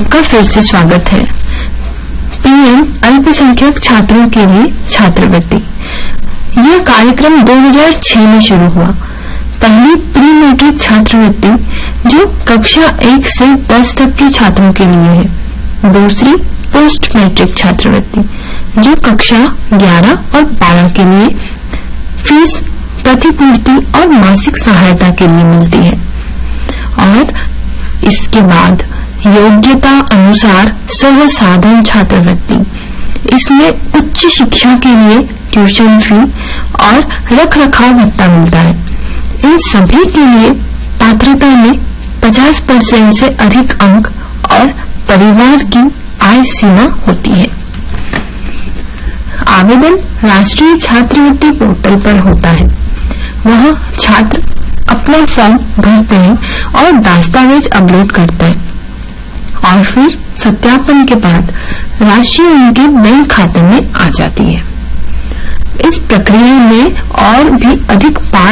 आपका फिर से स्वागत है। पीएम अल्पसंख्यक छात्रों के लिए छात्रवृत्ति। यह कार्यक्रम 2006 में शुरू हुआ। पहली प्री मैट्रिक छात्रवृत्ति जो कक्षा 1 से 10 तक के छात्रों के लिए है। दूसरी पोस्ट मैट्रिक छात्रवृत्ति जो कक्षा 11 और 12 के लिए फीस प्रतिपूर्ति और मासिक सहायता के लिए मिलती है। और इसके बाद योग्यता अनुसार सर्वसाधारण छात्रवृत्ति। इसमें उच्च शिक्षा के लिए ट्यूशन फी और रखरखाव भत्ता मिलता है। इन सभी के लिए पात्रता में 50% से अधिक अंक और परिवार की आय सीमा होती है। आवेदन राष्ट्रीय छात्रवृत्ति पोर्टल पर होता है। वहां छात्र अपना फॉर्म भरते हैं और दस्तावेज अपलोड करते हैं और फिर सत्यापन के बाद राशि उनके बैंक खाते में आ जाती है। इस प्रक्रिया में और भी अधिक